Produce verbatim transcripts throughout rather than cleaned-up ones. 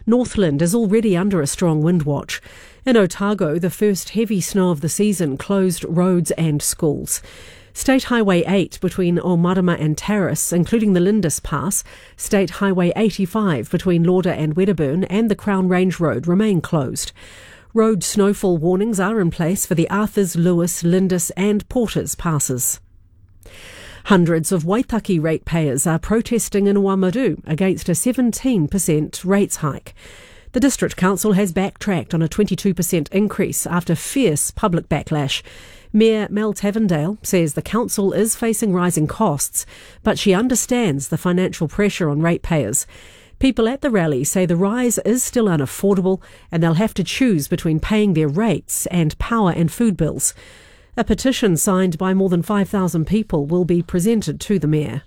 Northland is already under a strong wind watch. In Otago, the first heavy snow of the season closed roads and schools. State Highway eight between Omarama and Terrace, including the Lindis Pass, State Highway eighty-five between Lauder and Wedderburn, and the Crown Range Road remain closed. Road snowfall warnings are in place for the Arthurs, Lewis, Lindis and Porters passes. Hundreds of Waitaki ratepayers are protesting in Oamaru against a seventeen percent rates hike. The District Council has backtracked on a twenty-two percent increase after fierce public backlash. Mayor Mel Tavendale says the council is facing rising costs, but she understands the financial pressure on ratepayers. People at the rally say the rise is still unaffordable and they'll have to choose between paying their rates and power and food bills. A petition signed by more than five thousand people will be presented to the mayor.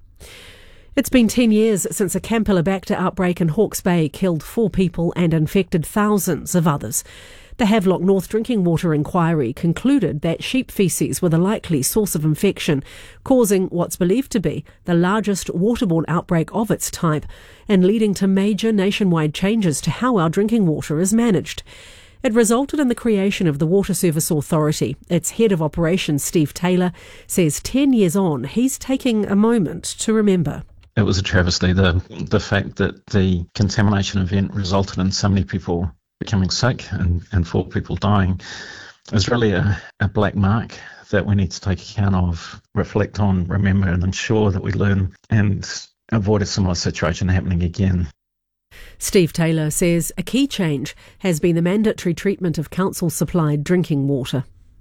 It's been ten years since a Campylobacter outbreak in Hawke's Bay killed four people and infected thousands of others. The Havelock North Drinking Water Inquiry concluded that sheep faeces were the likely source of infection, causing what's believed to be the largest waterborne outbreak of its type and leading to major nationwide changes to how our drinking water is managed. It resulted in the creation of the Water Service Authority. Its head of operations, Steve Taylor, says ten years on, he's taking a moment to remember. It was a travesty. The, the fact that the contamination event resulted in so many people becoming sick and, and four people dying is really a, a black mark that we need to take account of, reflect on, remember and ensure that we learn and avoid a similar situation happening again. Steve Taylor says a key change has been the mandatory treatment of council-supplied drinking water.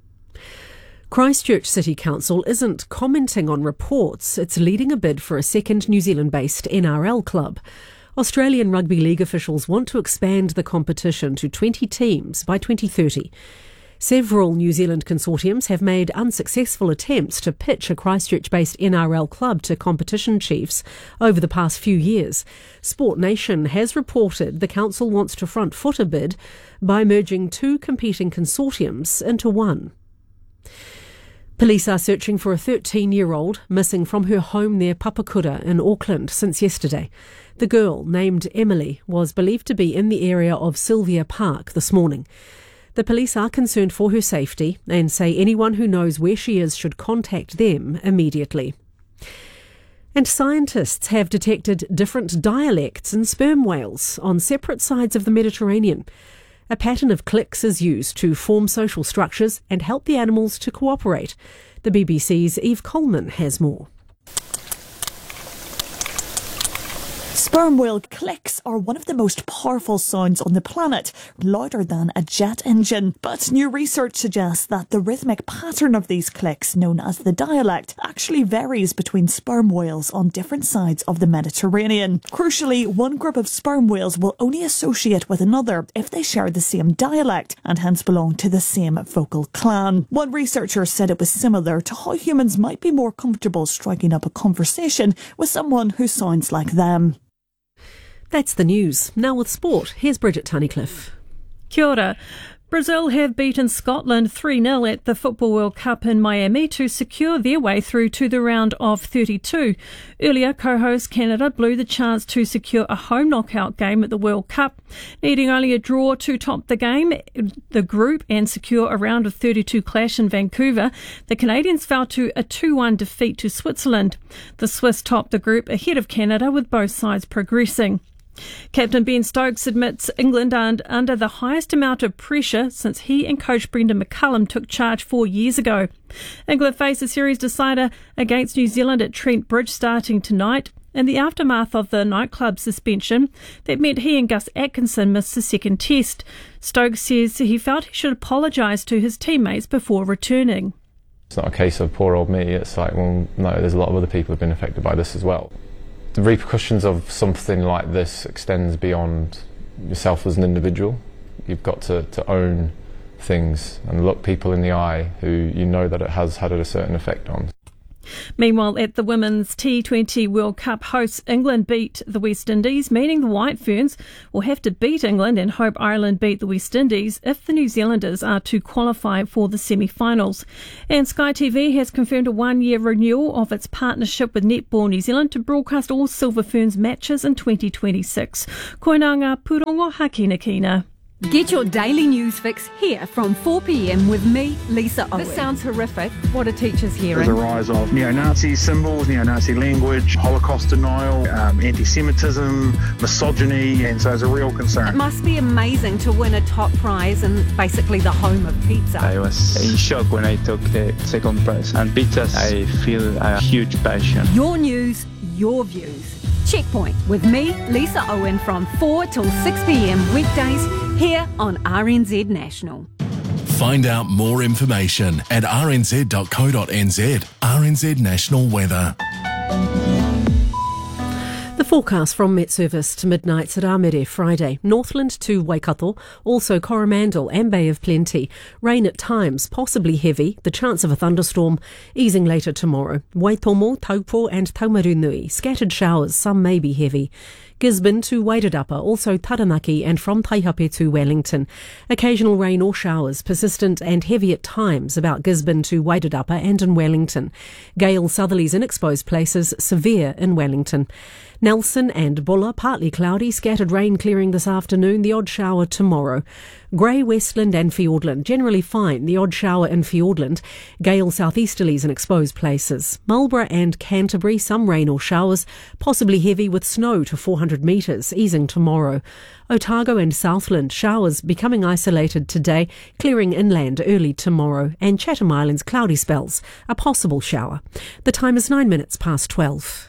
Christchurch City Council isn't commenting on reports. It's leading a bid for a second New Zealand-based N R L club. Australian Rugby League officials want to expand the competition to twenty teams by twenty thirty. Several New Zealand consortiums have made unsuccessful attempts to pitch a Christchurch-based N R L club to competition chiefs over the past few years. Sport Nation has reported the council wants to front-foot a bid by merging two competing consortiums into one. Police are searching for a thirteen-year-old missing from her home near Papakura in Auckland since yesterday. The girl, named Emily, was believed to be in the area of Sylvia Park this morning. The police are concerned for her safety and say anyone who knows where she is should contact them immediately. And scientists have detected different dialects in sperm whales on separate sides of the Mediterranean. A pattern of clicks is used to form social structures and help the animals to cooperate. The B B C's Eve Coleman has more. Sperm whale clicks are one of the most powerful sounds on the planet, louder than a jet engine. But new research suggests that the rhythmic pattern of these clicks, known as the dialect, actually varies between sperm whales on different sides of the Mediterranean. Crucially, one group of sperm whales will only associate with another if they share the same dialect and hence belong to the same vocal clan. One researcher said it was similar to how humans might be more comfortable striking up a conversation with someone who sounds like them. That's the news. Now with sport, here's Bridget Tunnicliffe. Kia ora. Brazil have beaten Scotland three nil at the Football World Cup in Miami to secure their way through to the round of thirty-two. Earlier, co-host Canada blew the chance to secure a home knockout game at the World Cup. Needing only a draw to top the game, the group, and secure a round of thirty-two clash in Vancouver, the Canadians fell to a two one defeat to Switzerland. The Swiss topped the group ahead of Canada, with both sides progressing. Captain Ben Stokes admits England are under the highest amount of pressure since he and coach Brendan McCullum took charge four years ago. England face a series decider against New Zealand at Trent Bridge starting tonight. In the aftermath of the nightclub suspension, that meant he and Gus Atkinson missed the second test. Stokes says he felt he should apologise to his teammates before returning. It's not a case of poor old me, it's like, well, no, there's a lot of other people who've been affected by this as well. The repercussions of something like this extends beyond yourself as an individual. You've got to, to own things and look people in the eye who you know that it has had a certain effect on. Meanwhile, at the Women's T twenty World Cup, hosts England beat the West Indies, meaning the White Ferns will have to beat England and hope Ireland beat the West Indies if the New Zealanders are to qualify for the semi-finals. And Sky T V has confirmed a one-year renewal of its partnership with Netball New Zealand to broadcast all Silver Ferns matches in twenty twenty-six. Koina ngā purongo hakina kina. Get your daily news fix here from four p.m. with me, Lisa Owen. This sounds horrific. What are teachers hearing? There's a rise of neo-Nazi symbols, neo-Nazi language, Holocaust denial, um, anti-Semitism, misogyny, and so it's a real concern. It must be amazing to win a top prize in basically the home of pizza. I was in shock when I took the second prize, and pizzas, I feel a huge passion. Your news, your views. Checkpoint with me, Lisa Owen, from four till six p.m. weekdays here on R N Z National. Find out more information at r n z dot co dot n z. R N Z National Weather. The forecast from Met Service to midnight at Armere Friday. Northland to Waikato, also Coromandel and Bay of Plenty. Rain at times, possibly heavy, the chance of a thunderstorm, easing later tomorrow. Waitomo, Taupo and Taumarunui, scattered showers, some may be heavy. Gisborne to Wairarapa, also Taranaki and from Taihape to Wellington. Occasional rain or showers, persistent and heavy at times about Gisborne to Wairarapa and in Wellington. Gale southerlies in exposed places, severe in Wellington. Nelson and Bulla, partly cloudy, scattered rain clearing this afternoon, the odd shower tomorrow. Grey, Westland and Fiordland, generally fine, the odd shower in Fiordland. Gale southeasterlies in exposed places. Marlborough and Canterbury, some rain or showers, possibly heavy with snow to four hundred metres, easing tomorrow. Otago and Southland, showers becoming isolated today, clearing inland early tomorrow. And Chatham Islands, cloudy spells, a possible shower. The time is nine minutes past twelve.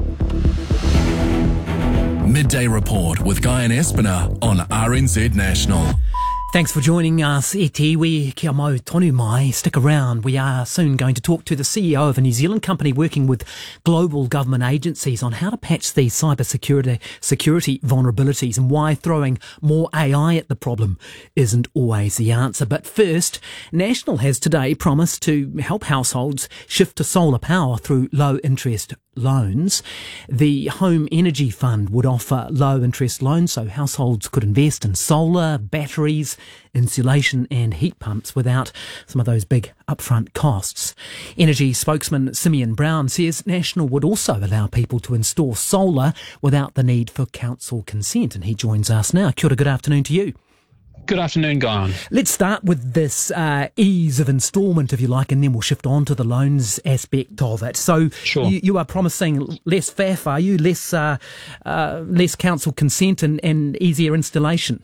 Midday Report with Guy and Espiner on R N Z National. Thanks for joining us, e te iwi, kia mau tonu mai. Stick around. We are soon going to talk to the C E O of a New Zealand company working with global government agencies on how to patch these cyber security, security vulnerabilities and why throwing more A I at the problem isn't always the answer. But first, National has today promised to help households shift to solar power through low interest loans. The Home Energy Fund would offer low interest loans so households could invest in solar, batteries, insulation and heat pumps without some of those big upfront costs. Energy spokesman Simeon Brown says National would also allow people to install solar without the need for council consent, and he joins us now. Kia ora, good afternoon to you. Good afternoon, Guy. Let's start with this uh, ease of instalment, if you like, and then we'll shift on to the loans aspect of it. So sure. you, you are promising less faff, are you? Less, uh, uh, less council consent and, and easier installation?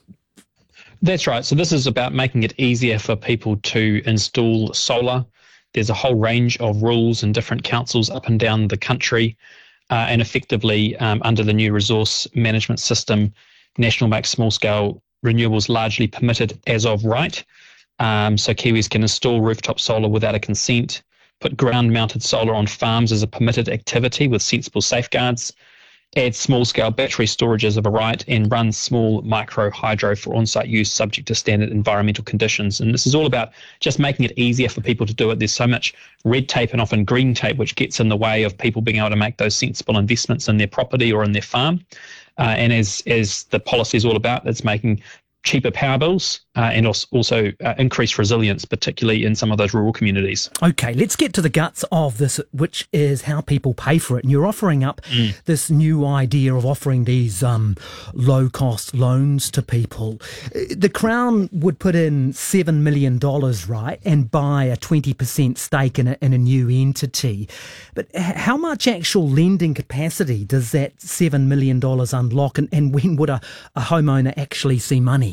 That's right. So this is about making it easier for people to install solar. There's a whole range of rules in different councils up and down the country, uh, and effectively um, under the new resource management system, National makes small-scale renewables largely permitted as of right. Um, so Kiwis can install rooftop solar without a consent, put ground-mounted solar on farms as a permitted activity with sensible safeguards, add small-scale battery storage as of a right, and run small micro hydro for on-site use subject to standard environmental conditions. And this is all about just making it easier for people to do it. There's so much red tape and often green tape which gets in the way of people being able to make those sensible investments in their property or in their farm. Uh, and as as the policy is all about, it's making cheaper power bills uh, and also uh, increased resilience, particularly in some of those rural communities. Okay, let's get to the guts of this, which is how people pay for it. And you're offering up mm. this new idea of offering these um, low-cost loans to people. The Crown would put in seven million dollars, right, and buy a twenty percent stake in a, in a new entity. But how much actual lending capacity does that seven million dollars unlock, and, and when would a, a homeowner actually see money?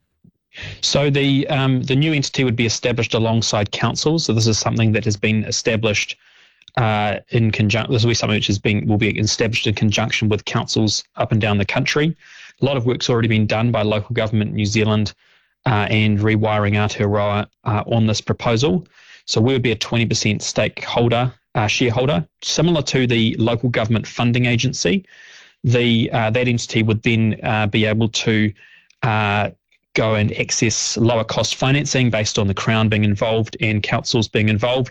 So the um, the new entity would be established alongside councils. So this is something that has been established uh, in conjunction. This will be something which has been will be established in conjunction with councils up and down the country. A lot of work's already been done by local government New Zealand uh, and Rewiring Aotearoa uh, on this proposal. So we would be a twenty percent stakeholder, uh, shareholder, similar to the local government funding agency. The uh, that entity would then uh, be able to uh, go and access lower cost financing based on the Crown being involved and councils being involved.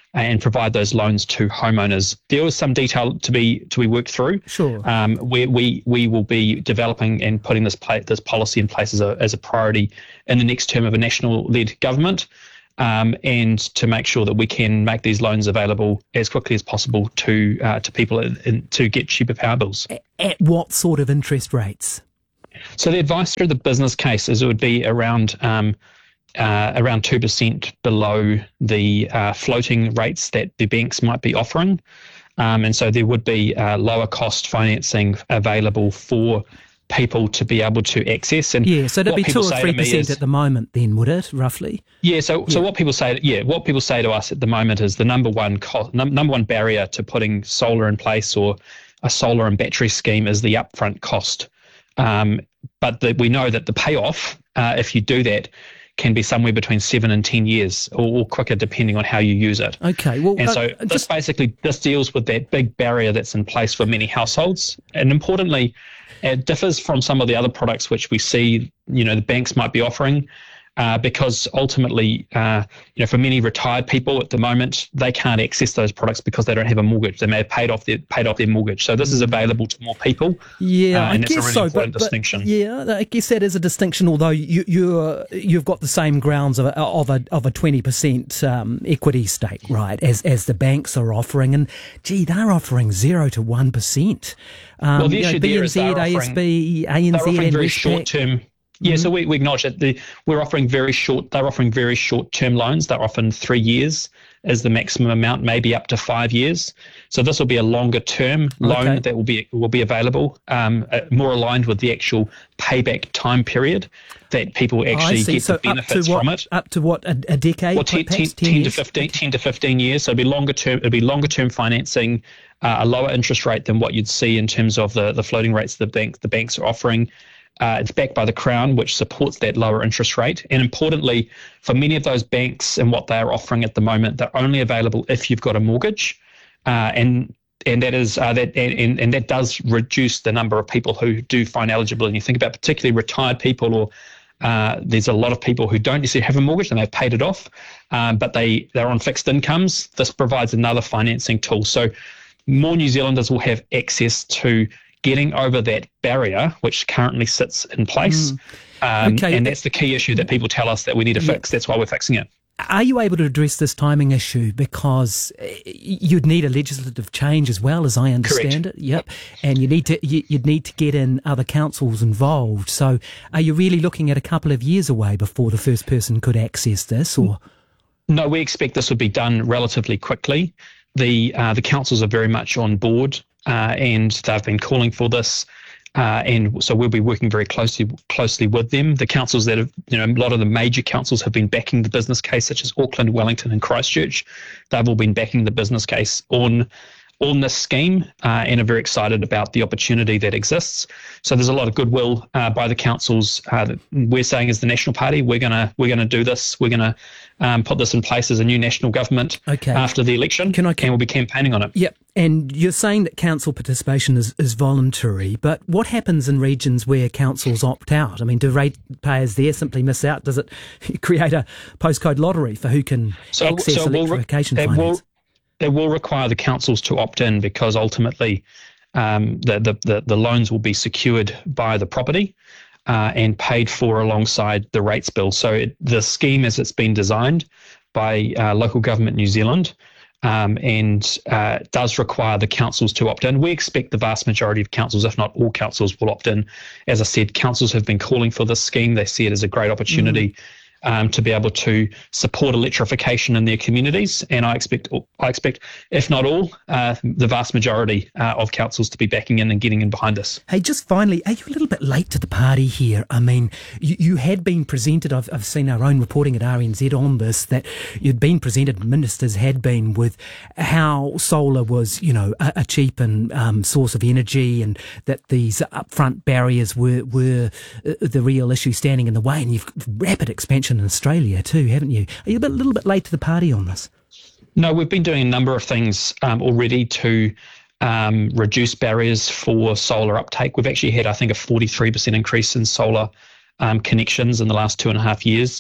and provide those loans to homeowners. There is some detail to be to be worked through. Sure. Um, we we we will be developing and putting this pla- this policy in place as a as a priority in the next term of a national-led government, um, and to make sure that we can make these loans available as quickly as possible to uh, to people in, in, to get cheaper power bills. At what sort of interest rates? So the advice through the business case is it would be around. Um, Uh, around two percent below the uh, floating rates that the banks might be offering. Um, and so there would be uh, lower cost financing available for people to be able to access. And yeah, so it'd be two or three percent is, at the moment then, would it, roughly? Yeah, so yeah. so what people say, yeah, what people say to us at the moment is the number one cost, num- number one barrier to putting solar in place or a solar and battery scheme is the upfront cost. Um, but the, we know that the payoff, uh, if you do that, can be somewhere between seven and ten years, or, or quicker, depending on how you use it. Okay, well, and uh, so just... this basically this deals with that big barrier that's in place for many households, and importantly, it differs from some of the other products which we see, you know, the banks might be offering. Uh, because ultimately, uh, you know, for many retired people at the moment, they can't access those products because they don't have a mortgage. They may have paid off their paid off their mortgage. So this is available to more people. Yeah, uh, and I it's guess a really so. important But, distinction. but yeah, I guess that is a distinction. Although you you're, you've got the same grounds of a, of a of a twenty percent um, equity stake, right? As as the banks are offering, and gee, they're offering zero to one percent. Um, Well, the you know, issue B there N is Z, they're A S B, A N Z, they're offering and very Westpac. short term. Yeah, mm-hmm. so we, we acknowledge that the, we're offering very short. They're offering very short-term loans. They're often three years as the maximum amount, maybe up to five years. So this will be a longer-term loan Okay. that will be will be available, um, uh, more aligned with the actual payback time period that people Oh, I actually see. get So the benefits up to what, from it. Up to what, a, a decade? Well, ten, perhaps, ten, ten to years? fifteen, ten to fifteen years. So it'll be longer term. It'll be longer term financing, uh, a lower interest rate than what you'd see in terms of the, the floating rates the bank the banks are offering. Uh, it's backed by the Crown, which supports that lower interest rate. And importantly, for many of those banks and what they are offering at the moment, they're only available if you've got a mortgage, uh, and and that is uh, that and, and that does reduce the number of people who do find eligible. And you think about particularly retired people, or uh, there's a lot of people who don't necessarily have a mortgage and they've paid it off, um, but they they're on fixed incomes. This provides another financing tool. So more New Zealanders will have access to getting over that barrier which currently sits in place. Mm. Um, Okay. and that's the key issue that people tell us that we need to Yeah. fix. That's why we're fixing it. Are you able to address this timing issue? Because uh, you'd need a legislative change as well, as I understand Correct. it. Yep, and you need to you, you'd need to get in other councils involved. So, are you really looking at a couple of years away before the first person could access this, or? No, we expect this would be done relatively quickly. The uh, the councils are very much on board, uh, and they've been calling for this. Uh, and so we'll be working very closely closely with them. The councils that have, you know, a lot of the major councils have been backing the business case, such as Auckland, Wellington and Christchurch. They've all been backing the business case on on this scheme, uh, and are very excited about the opportunity that exists. So there's a lot of goodwill uh, by the councils. Uh, that we're saying as the National Party, we're gonna we're gonna do this. We're gonna um, put this in place as a new national government Okay. after the election. Can I- and we'll be campaigning on it. Yep. And you're saying that council participation is, is voluntary, but what happens in regions where councils opt out? I mean, do ratepayers there simply miss out? Does it create a postcode lottery for who can So, access so we'll re- electrification it finance? will it will require the councils to opt in, because ultimately um, the, the the the loans will be secured by the property uh, and paid for alongside the rates bill. So it, the scheme, as it's been designed by uh, Local Government New Zealand, um, and uh, does require the councils to opt in. We expect the vast majority of councils, if not all councils, will opt in. As I said, councils have been calling for this scheme. They see it as a great opportunity. Mm. Um, to be able to support electrification in their communities, and I expect, I expect, if not all, uh, the vast majority uh, of councils to be backing in and getting in behind us. Hey, just finally, are you a little bit late to the party here? I mean, you, you had been presented, I've, I've seen our own reporting at R N Z on this, that you'd been presented, ministers had been, with how solar was, you know, a, a cheap and um, source of energy, and that these upfront barriers were, were uh, the real issue standing in the way, and you've rapid expansion in Australia too, haven't you? Are you a bit, little bit late to the party on this? No, we've been doing a number of things um, already to um, reduce barriers for solar uptake. We've actually had, I think, a forty-three percent increase in solar um, connections in the last two and a half years.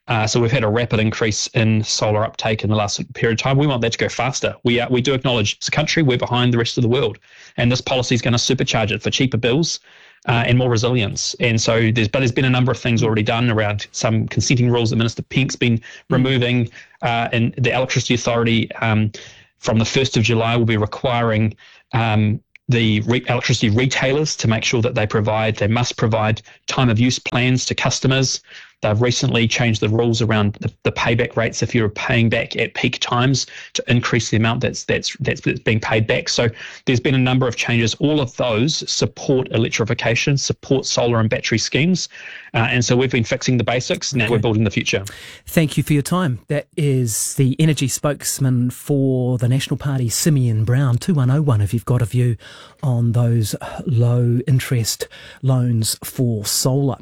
Uh, so we've had a rapid increase in solar uptake in the last period of time. We want that to go faster. We are, we do acknowledge as a country we're behind the rest of the world, and this policy is going to supercharge it for cheaper bills uh, and more resilience. And so there's, but there's been a number of things already done around some consenting rules that Minister Pink's been removing, uh, and the Electricity Authority um, from the first of July will be requiring um, the re- electricity retailers to make sure that they provide, they must provide time of use plans to customers. They've recently changed the rules around the, the payback rates if you're paying back at peak times to increase the amount that's that's that's being paid back. So there's been a number of changes. All of those support electrification, support solar and battery schemes. Uh, and so we've been fixing the basics. Now okay. we're building the future. Thank you for your time. That is the energy spokesman for the National Party, Simeon Brown. two one oh one if you've got a view on those low interest loans for solar.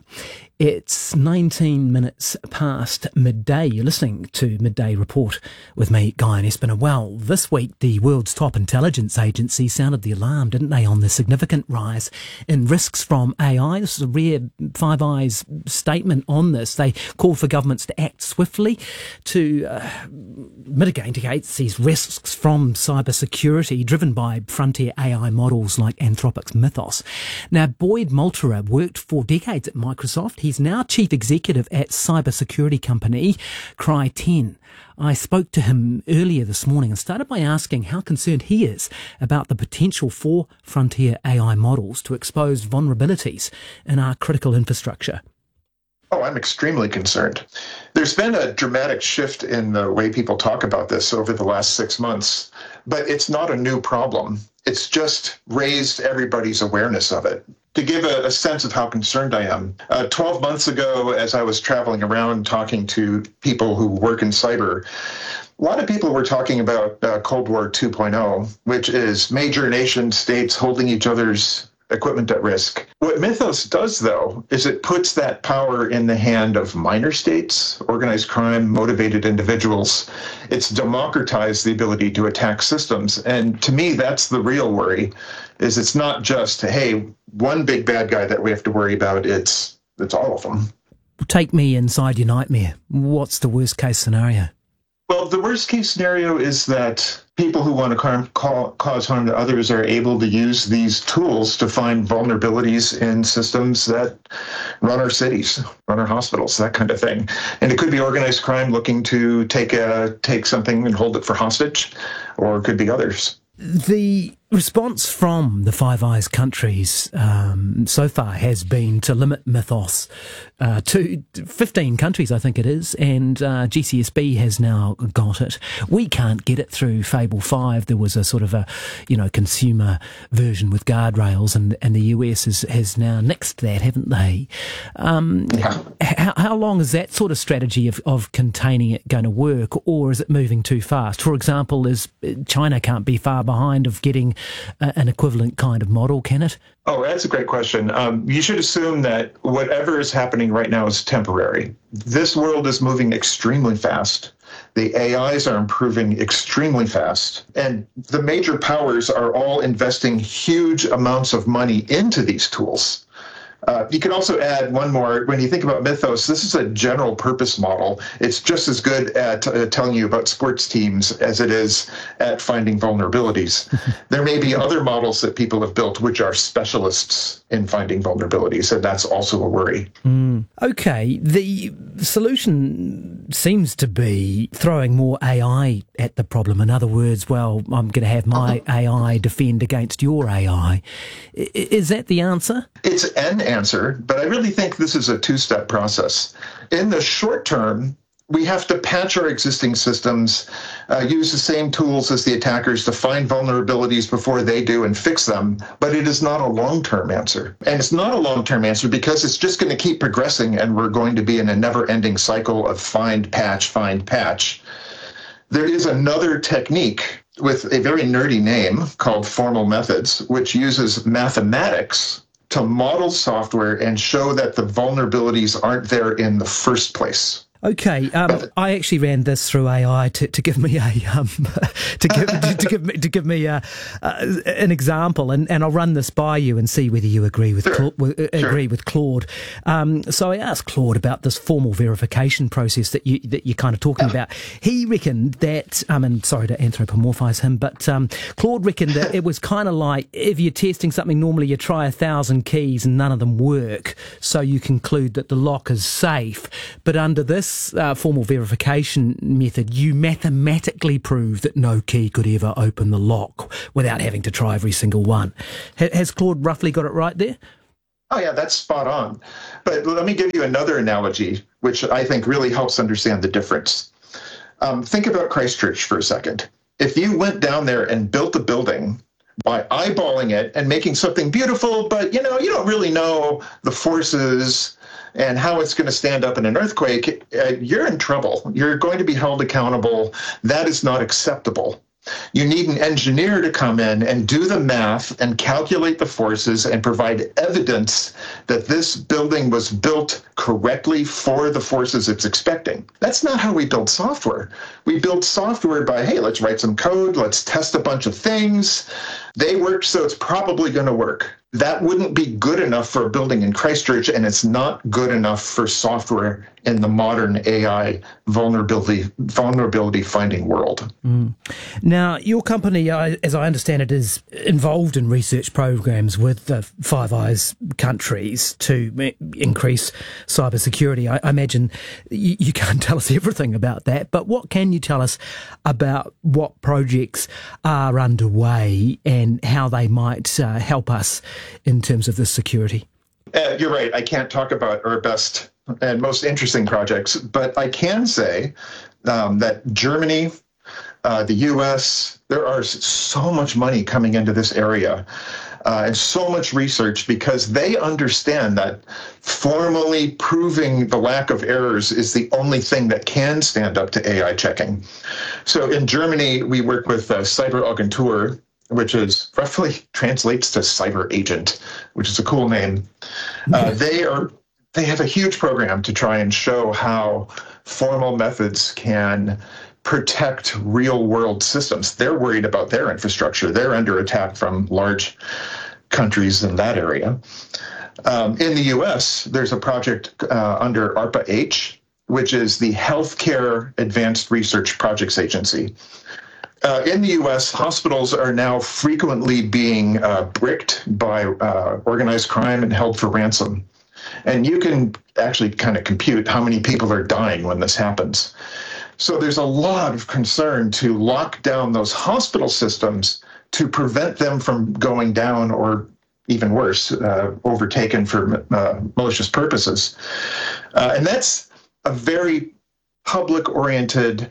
It's nineteen minutes past midday. You're listening to Midday Report with me, Guy and Espinel. Well, this week the world's top intelligence agency sounded the alarm, didn't they, on the significant rise in risks from A I. This is a rare Five Eyes statement on this. They called for governments to act swiftly to uh, mitigate these risks from cybersecurity driven by frontier A I models like Anthropic's Mythos. Now, Boyd Maltera worked for decades at Microsoft. He's now chief executive at cybersecurity company Cry ten. I spoke to him earlier this morning and started by asking how concerned he is about the potential for frontier A I models to expose vulnerabilities in our critical infrastructure. Oh, I'm extremely concerned. There's been a dramatic shift in the way people talk about this over the last six months, but it's not a new problem. It's just raised everybody's awareness of it. To give a, a sense of how concerned I am, uh, twelve months ago, as I was traveling around talking to people who work in cyber, a lot of people were talking about uh, Cold War two point oh, which is major nation states holding each other's equipment at risk. What Mythos does, though, is it puts that power in the hand of minor states, organized crime, motivated individuals. It's democratized the ability to attack systems. And to me, that's the real worry, is it's not just, hey, one big bad guy that we have to worry about. It's, it's all of them. Take me inside your nightmare. What's the worst case scenario? Well, the worst case scenario is that people who want to harm, cause harm to others are able to use these tools to find vulnerabilities in systems that run our cities, run our hospitals, that kind of thing. And it could be organized crime looking to take a, take something and hold it for hostage, or it could be others. The response from the Five Eyes countries um, so far has been to limit Mythos uh, to fifteen countries, I think it is, and uh, G C S B has now got it. We can't get it through Fable five. There was a sort of a, you know, consumer version with guardrails, and, and the U S is, has now nixed that, haven't they? Um, yeah. how, how long is that sort of strategy of, of containing it going to work, or is it moving too fast? For example, is China can't be far behind of getting an equivalent kind of model, can it? Oh, that's a great question. Um, you should assume that whatever is happening right now is temporary. This world is moving extremely fast. The A Is are improving extremely fast. And the major powers are all investing huge amounts of money into these tools. Uh, you can also add one more. When you think about Mythos, this is a general purpose model. It's just as good at uh, telling you about sports teams as it is at finding vulnerabilities. There may be other models that people have built which are specialists in finding vulnerabilities, and that's also a worry. Mm. Okay, the solution seems to be throwing more A I at the problem. In other words, well, I'm going to have my uh-huh. A I defend against your A I. I- is that the answer? It's an answer, but I really think this is a two-step process. In the short term, we have to patch our existing systems, uh, use the same tools as the attackers to find vulnerabilities before they do and fix them, but it is not a long-term answer. And it's not a long-term answer because it's just going to keep progressing, and we're going to be in a never-ending cycle of find, patch, find, patch. There is another technique with a very nerdy name called formal methods, which uses mathematics to model software and show that the vulnerabilities aren't there in the first place. Okay, um, I actually ran this through A I to, to give me a um, to give to, to give me to give me a, uh, an example, and, and I'll run this by you and see whether you agree with sure. Cla- w- uh, sure. agree with Claude. Um, so I asked Claude about this formal verification process that you that you're kind of talking yeah. about. He reckoned that, um, and sorry to anthropomorphise him, but um, Claude reckoned that it was kind of like if you're testing something, normally you try a thousand keys and none of them work, so you conclude that the lock is safe. But under this Uh, formal verification method, you mathematically prove that no key could ever open the lock without having to try every single one. Ha- has Claude roughly got it right there? Oh, yeah, that's spot on. But let me give you another analogy, which I think really helps understand the difference. Um, think about Christchurch for a second. If you went down there and built a building by eyeballing it and making something beautiful, but, you know, you don't really know the forces and how it's going to stand up in an earthquake, uh, you're in trouble. You're going to be held accountable. That is not acceptable. You need an engineer to come in and do the math and calculate the forces and provide evidence that this building was built correctly for the forces it's expecting. That's not how we build software. We build software by, hey, let's write some code, let's test a bunch of things. They work, so it's probably going to work. That wouldn't be good enough for a building in Christchurch, and it's not good enough for software in the modern A I vulnerability vulnerability finding world. Mm. Now, your company, uh, as I understand it, is involved in research programs with the Five Eyes countries to m- increase cybersecurity. I, I imagine you, you can't tell us everything about that, but what can you tell us about what projects are underway and how they might uh, help us in terms of the security? Uh, you're right. I can't talk about our best and most interesting projects, but I can say um, that Germany, uh, the U S, there are so much money coming into this area uh, and so much research because they understand that formally proving the lack of errors is the only thing that can stand up to A I checking. So in Germany, we work with uh, Cyberagentur, which is roughly translates to cyber agent, which is a cool name. Uh, they are they have a huge program to try and show how formal methods can protect real world systems. They're worried about their infrastructure. They're under attack from large countries in that area. Um, in the U S, there's a project uh, under ARPA-H, which is the Healthcare Advanced Research Projects Agency. Uh, in the U S, hospitals are now frequently being uh, bricked by uh, organized crime and held for ransom. And you can actually kind of compute how many people are dying when this happens. So there's a lot of concern to lock down those hospital systems to prevent them from going down or even worse, uh, overtaken for uh, malicious purposes. Uh, and that's a very public-oriented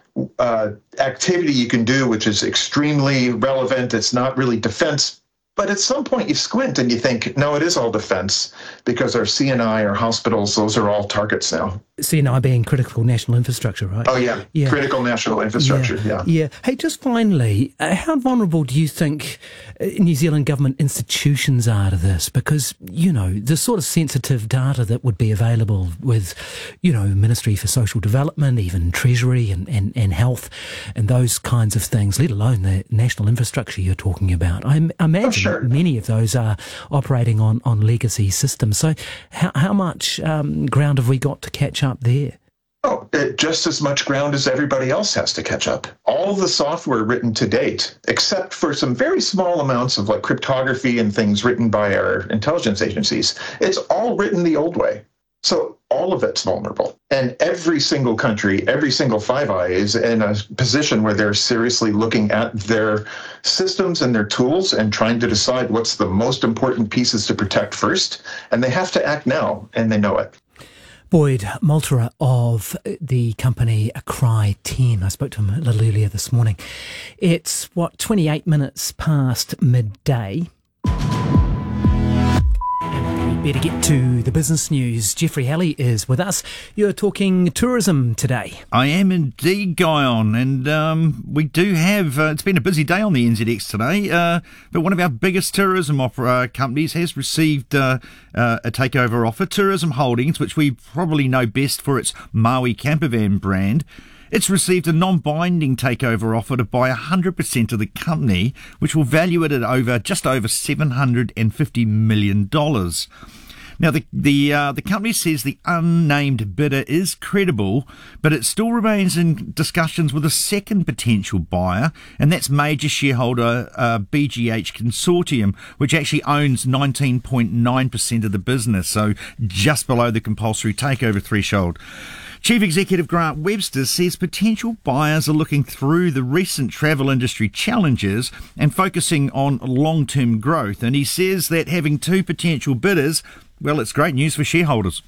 Uh, activity you can do, which is extremely relevant. It's not really defense, but at some point you squint and you think, no, it is all defense because our C N I, our hospitals, those are all targets now. C N I being critical national infrastructure, right? Oh, yeah. yeah. Critical national infrastructure, yeah. Yeah. yeah. Hey, just finally, uh, how vulnerable do you think uh, New Zealand government institutions are to this? Because, you know, the sort of sensitive data that would be available with, you know, Ministry for Social Development, even Treasury and, and, and Health and those kinds of things, let alone the national infrastructure you're talking about. I, I imagine oh, sure. that many of those are operating on, on legacy systems. So how, how much um, ground have we got to catch up there? Oh, it, just as much ground as everybody else has to catch up. All the software written to date, except for some very small amounts of like cryptography and things written by our intelligence agencies, it's all written the old way. So all of it's vulnerable. And every single country, every single Five Eye is in a position where they're seriously looking at their systems and their tools and trying to decide what's the most important pieces to protect first. And they have to act now, and they know it. Boyd Maltera of the company Cry ten. I spoke to him a little earlier this morning. It's, what, twenty-eight minutes past midday. Better get to the business news. Jeffrey Halley is with us. You're talking tourism today. I am indeed, Guyon, and um, we do have, uh, it's been a busy day on the N Z X today, uh, but one of our biggest tourism opera companies has received uh, uh, a takeover offer, Tourism Holdings, which we probably know best for its Maui campervan brand. It's received a non-binding takeover offer to buy one hundred percent of the company, which will value it at over just over seven hundred fifty million dollars. Now, the the uh, the company says the unnamed bidder is credible, but it still remains in discussions with a second potential buyer, and that's major shareholder uh, B G H Consortium, which actually owns nineteen point nine percent of the business, so just below the compulsory takeover threshold. Chief Executive Grant Webster says potential buyers are looking through the recent travel industry challenges and focusing on long-term growth. And he says that having two potential bidders, well, it's great news for shareholders.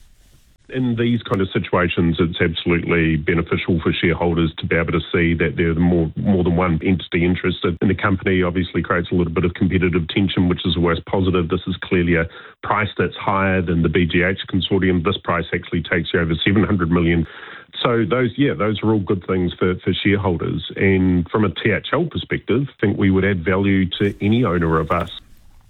In these kind of situations, it's absolutely beneficial for shareholders to be able to see that there are more more than one entity interested in the company. Obviously creates a little bit of competitive tension, which is always positive. This is clearly a price that's higher than the B G H consortium. This price actually takes you over seven hundred million dollars. So those, yeah, those are all good things for, for shareholders. And from a T H L perspective, I think we would add value to any owner of us.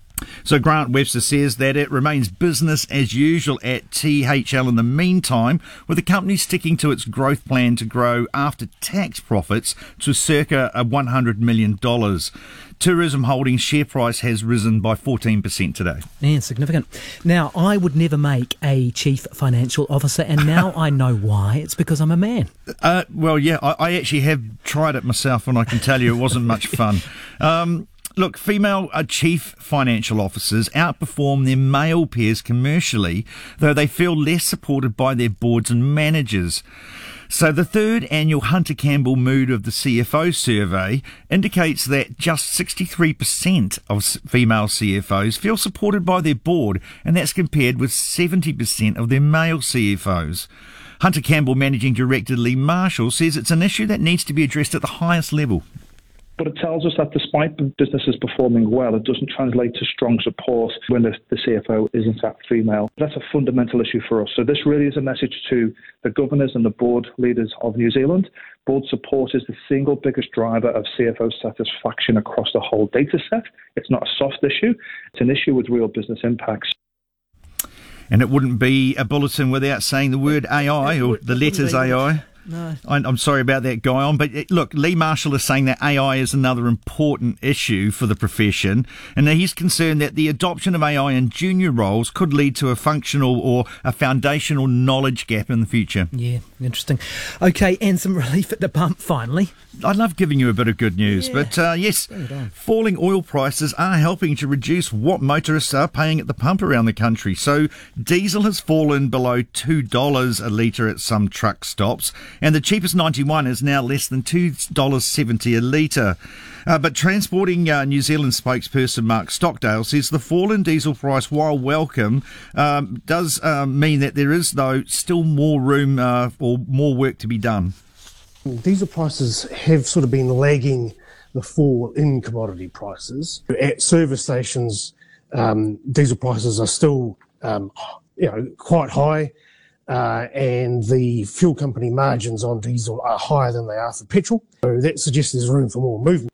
So Grant Webster says that it remains business as usual at T H L in the meantime, with the company sticking to its growth plan to grow after-tax profits to circa one hundred million dollars. Tourism Holdings share price has risen by fourteen percent today. Yeah, significant. Now, I would never make a chief financial officer, and now I know why. It's because I'm a man. Uh, well, yeah, I, I actually have tried it myself, and I can tell you it wasn't much fun. Um, Look, female uh, chief financial officers outperform their male peers commercially, though they feel less supported by their boards and managers. So the third annual Hunter Campbell Mood of the C F O survey indicates that just sixty-three percent of female C F Os feel supported by their board, and that's compared with seventy percent of their male C F Os. Hunter Campbell Managing Director Lee Marshall says it's an issue that needs to be addressed at the highest level. But it tells us that despite the businesses performing well, it doesn't translate to strong support when the, the C F O is in fact female. That's a fundamental issue for us. So this really is a message to the governors and the board leaders of New Zealand. Board support is the single biggest driver of C F O satisfaction across the whole data set. It's not a soft issue. It's an issue with real business impacts. And it wouldn't be a bulletin without saying the word A I or the letters A I. No. I'm sorry about that, Guyon, but look, Lee Marshall is saying that A I is another important issue for the profession, and he's concerned that the adoption of A I in junior roles could lead to a functional or a foundational knowledge gap in the future. Yeah, interesting. Okay, and some relief at the pump finally. I love giving you a bit of good news, yeah. but uh, yes, falling oil prices are helping to reduce what motorists are paying at the pump around the country. So diesel has fallen below two dollars a litre at some truck stops, and the cheapest ninety-one is now less than two dollars seventy a litre. Uh, but Transporting uh, New Zealand spokesperson Mark Stockdale says the fall in diesel price, while welcome, um, does uh, mean that there is, though, still more room uh, or more work to be done. Diesel prices have sort of been lagging the fall in commodity prices. At service stations, um, diesel prices are still um, you know, quite high. Uh, and the fuel company margins on diesel are higher than they are for petrol. So that suggests there's room for more movement.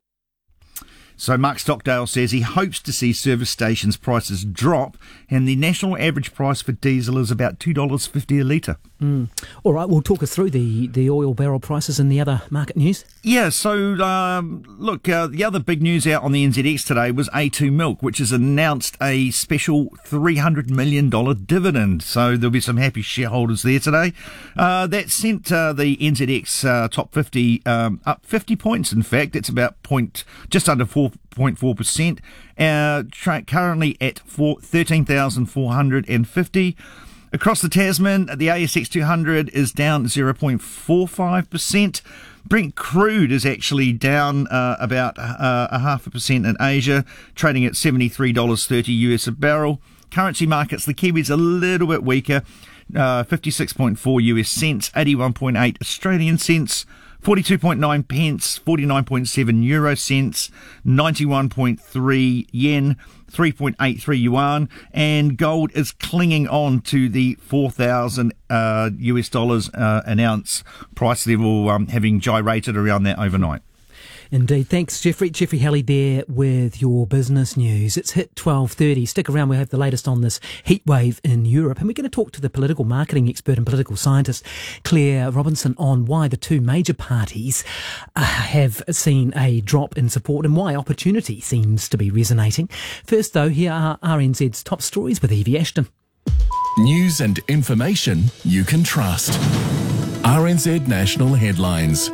So Mark Stockdale says he hopes to see service stations' prices drop, and the national average price for diesel is about two dollars fifty a litre. Mm. All right, we'll talk us through the, the oil barrel prices and the other market news. Yeah, so um, look, uh, the other big news out on the N Z X today was A two Milk, which has announced a special three hundred million dollars dividend. So there'll be some happy shareholders there today. Uh, that sent uh, the N Z X uh, top fifty um, up fifty points, in fact. It's about point, just under four point four percent, uh, tra- currently at thirteen thousand four hundred fifty. Across the Tasman, the A S X two hundred is down zero point four five percent. Brent crude is actually down uh, about uh, a half a percent in Asia, trading at seventy-three dollars thirty US a barrel. Currency markets, the Kiwi's a little bit weaker, uh, fifty-six point four US cents, eighty-one point eight Australian cents. forty-two point nine pence, forty-nine point seven euro cents, ninety-one point three yen, three point eight three yuan, and gold is clinging on to the four thousand uh, U S dollars uh, an ounce price level, um, having gyrated around that overnight. Indeed. Thanks, Jeffrey. Jeffrey Halley there with your business news. It's hit twelve thirty. Stick around. We'll have the latest on this heat wave in Europe. And we're going to talk to the political marketing expert and political scientist, Claire Robinson, on why the two major parties uh, have seen a drop in support and why opportunity seems to be resonating. First, though, here are R N Z's top stories with Evie Ashton. News and information you can trust. R N Z National Headlines.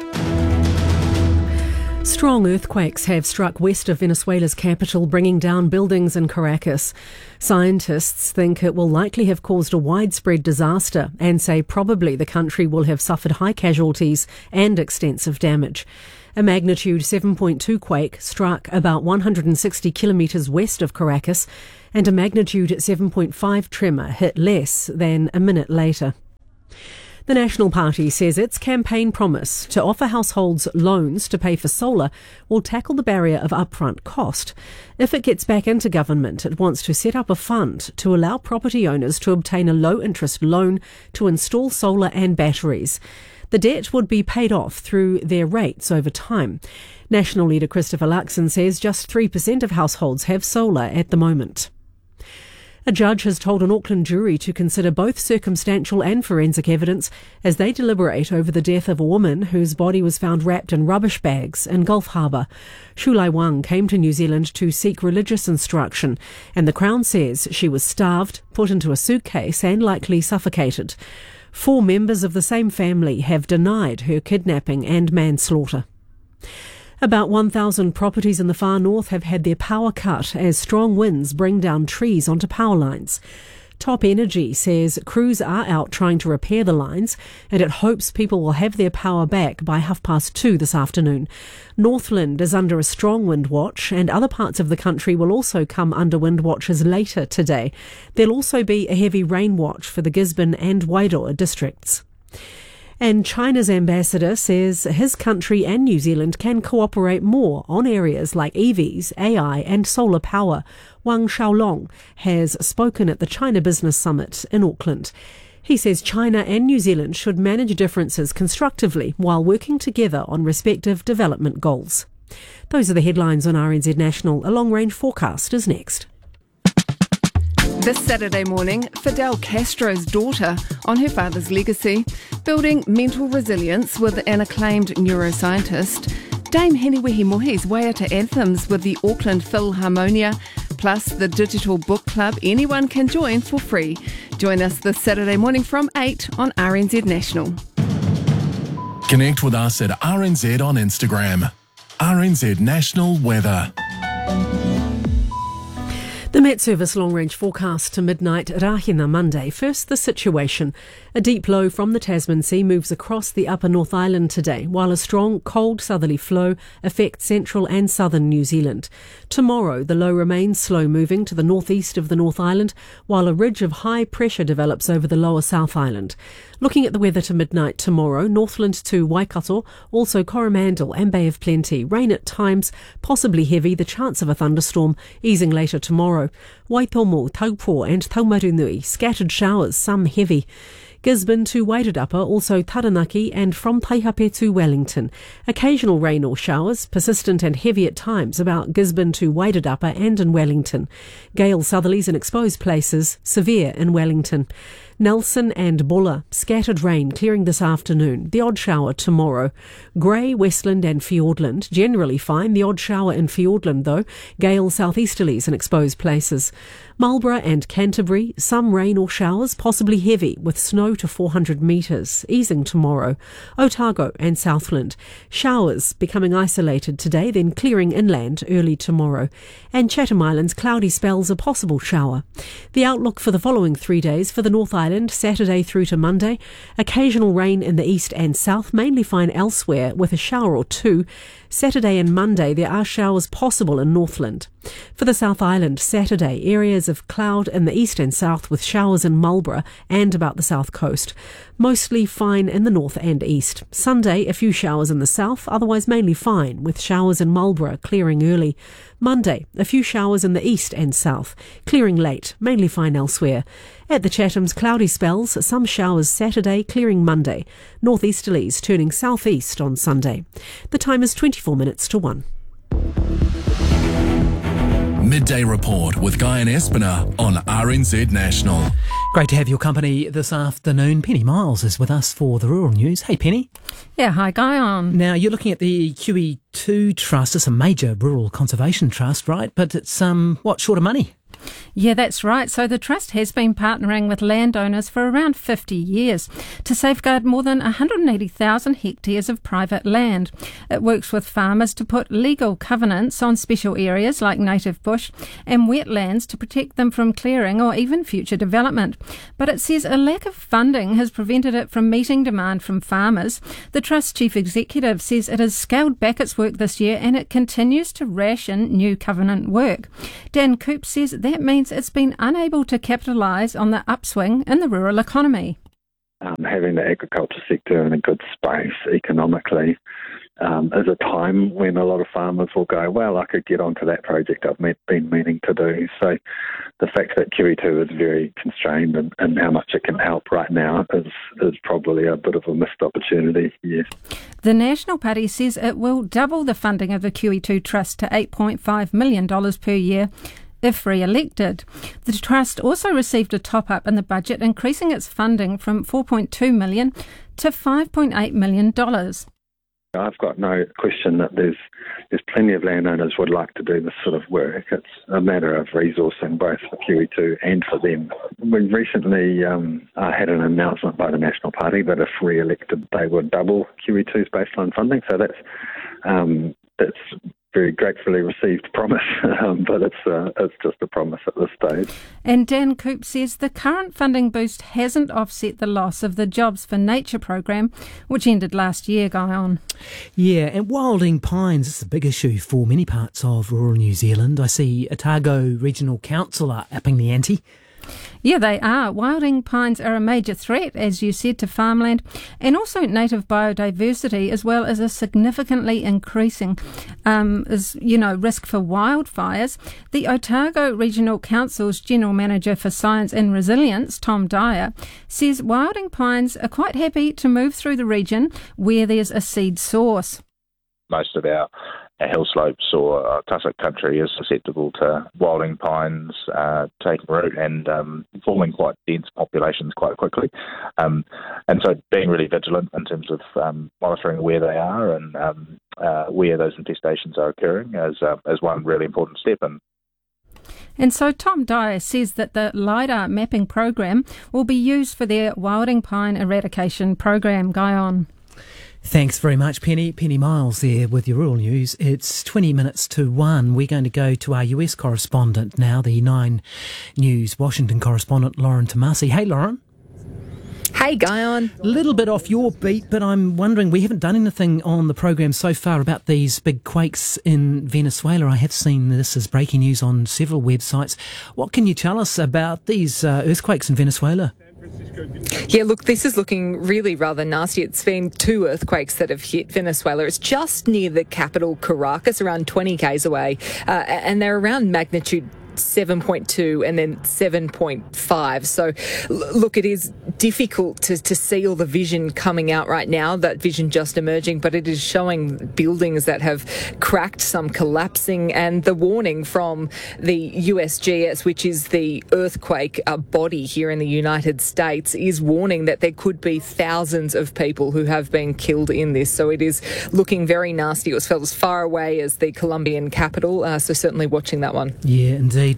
Strong earthquakes have struck west of Venezuela's capital, bringing down buildings in Caracas. Scientists think it will likely have caused a widespread disaster and say probably the country will have suffered high casualties and extensive damage. A magnitude seven point two quake struck about one hundred sixty kilometres west of Caracas, and a magnitude seven point five tremor hit less than a minute later. The National Party says its campaign promise to offer households loans to pay for solar will tackle the barrier of upfront cost. If it gets back into government, it wants to set up a fund to allow property owners to obtain a low-interest loan to install solar and batteries. The debt would be paid off through their rates over time. National leader Christopher Luxon says just three percent of households have solar at the moment. A judge has told an Auckland jury to consider both circumstantial and forensic evidence as they deliberate over the death of a woman whose body was found wrapped in rubbish bags in Gulf Harbour. Shulai Wang came to New Zealand to seek religious instruction, and the Crown says she was starved, put into a suitcase and likely suffocated. Four members of the same family have denied her kidnapping and manslaughter. About one thousand properties in the far north have had their power cut as strong winds bring down trees onto power lines. Top Energy says crews are out trying to repair the lines, and it hopes people will have their power back by half past two this afternoon. Northland is under a strong wind watch, and other parts of the country will also come under wind watches later today. There'll also be a heavy rain watch for the Gisborne and Wairoa districts. And China's ambassador says his country and New Zealand can cooperate more on areas like E Vs, A I and solar power. Wang Xiaolong has spoken at the China Business Summit in Auckland. He says China and New Zealand should manage differences constructively while working together on respective development goals. Those are the headlines on R N Z National. A long-range forecast is next. This Saturday morning, Fidel Castro's daughter on her father's legacy, building mental resilience with an acclaimed neuroscientist. Dame Heniwehi Mohi's Waiata Anthems with the Auckland Philharmonia, plus the digital book club anyone can join for free. Join us this Saturday morning from eight on R N Z National. Connect with us at R N Z on Instagram. R N Z National Weather. The Met Service long-range forecast to midnight Rahina Monday. First, the situation. A deep low from the Tasman Sea moves across the upper North Island today, while a strong, cold southerly flow affects central and southern New Zealand. Tomorrow, the low remains slow-moving to the northeast of the North Island, while a ridge of high pressure develops over the lower South Island. Looking at the weather to midnight tomorrow, Northland to Waikato, also Coromandel and Bay of Plenty. Rain at times, possibly heavy, the chance of a thunderstorm, easing later tomorrow. Waitomo, Taupo and Taumarunui, scattered showers, some heavy. Gisborne to Wairarapa, also Taranaki and from Taihape to Wellington. Occasional rain or showers, persistent and heavy at times about Gisborne to Wairarapa and in Wellington. Gale southerlies in exposed places, severe in Wellington. Nelson and Bulla, scattered rain clearing this afternoon, the odd shower tomorrow. Grey, Westland and Fiordland, generally fine, the odd shower in Fiordland though. Gale southeasterlies in exposed places. Marlborough and Canterbury, some rain or showers, possibly heavy, with snow to four hundred metres, easing tomorrow. Otago and Southland, showers becoming isolated today, then clearing inland early tomorrow. And Chatham Islands, cloudy spells, a possible shower. The outlook for the following three days for the North Island, Saturday through to Monday. Occasional rain in the east and south, mainly fine elsewhere, with a shower or two. Saturday and Monday, there are showers possible in Northland. For the South Island, Saturday, areas of cloud in the east and south with showers in Marlborough and about the south coast. coast. Mostly fine in the north and east. Sunday, a few showers in the south, otherwise mainly fine, with showers in Marlborough clearing early. Monday, a few showers in the east and south, clearing late, mainly fine elsewhere. At the Chathams, cloudy spells, some showers Saturday, clearing Monday. Northeasterlies turning southeast on Sunday. The time is twenty-four minutes to one. Midday Report with Guy and Espiner on R N Z National. Great to have your company this afternoon. Penny Miles is with us for the Rural News. Hey, Penny. Yeah, hi, Guy on. Now, you're looking at the Q E two Trust. It's a major rural conservation trust, right? But it's, um, what, short of money? Yeah, that's right. So the Trust has been partnering with landowners for around fifty years to safeguard more than one hundred eighty thousand hectares of private land. It works with farmers to put legal covenants on special areas like native bush and wetlands to protect them from clearing or even future development. But it says a lack of funding has prevented it from meeting demand from farmers. The Trust chief executive says it has scaled back its work this year and it continues to ration new covenant work. Dan Coop says that That means it's been unable to capitalise on the upswing in the rural economy. Um, having the agriculture sector in a good space economically um, is a time when a lot of farmers will go, well, I could get onto that project I've been meaning to do. So the fact that Q E two is very constrained in, in how much it can help right now is, is probably a bit of a missed opportunity, yes. The National Party says it will double the funding of the Q E two Trust to eight point five million dollars per year if re-elected. The Trust also received a top-up in the budget, increasing its funding from four point two million dollars to five point eight million dollars. I've got no question that there's there's plenty of landowners would like to do this sort of work. It's a matter of resourcing both for Q E two and for them. We recently um, uh, had an announcement by the National Party that if re-elected they would double Q E two's baseline funding. So that's um, that's very gratefully received promise, um, but it's uh, it's just a promise at this stage. And Dan Coop says the current funding boost hasn't offset the loss of the Jobs for Nature program, which ended last year, Guy on. Yeah, and wilding pines is a big issue for many parts of rural New Zealand. I see Otago Regional Council are upping the ante. Yeah, they are. Wilding pines are a major threat, as you said, to farmland and also native biodiversity, as well as a significantly increasing um, is, you know, risk for wildfires. The Otago Regional Council's General Manager for Science and Resilience, Tom Dyer, says wilding pines are quite happy to move through the region where there's a seed source. Most of our Our hill slopes or uh, tussock country is susceptible to wilding pines uh, taking root and um, forming quite dense populations quite quickly. Um, and so being really vigilant in terms of um, monitoring where they are and um, uh, where those infestations are occurring is, uh, is one really important step. And And so Tom Dyer says that the LiDAR mapping program will be used for their wilding pine eradication program. Guy on. Thanks very much, Penny. Penny Miles there with your rural news. It's twenty minutes to one. We're going to go to our U S correspondent now, the Nine News Washington correspondent, Lauren Tomasi. Hey, Lauren. Hey, Guyon. A little bit off your beat, but I'm wondering, we haven't done anything on the program so far about these big quakes in Venezuela. I have seen this as breaking news on several websites. What can you tell us about these uh, earthquakes in Venezuela? Yeah, look, this is looking really rather nasty. It's been two earthquakes that have hit Venezuela. It's just near the capital, Caracas, around twenty kays away, uh, and they're around magnitude seven point two and then seven point five. So, look, it is difficult to, to see all the vision coming out right now, that vision just emerging, but it is showing buildings that have cracked, some collapsing, and the warning from the U S G S, which is the earthquake uh, body here in the United States, is warning that there could be thousands of people who have been killed in this. So it is looking very nasty. It was felt as far away as the Colombian capital, uh, so certainly watching that one. Yeah, indeed.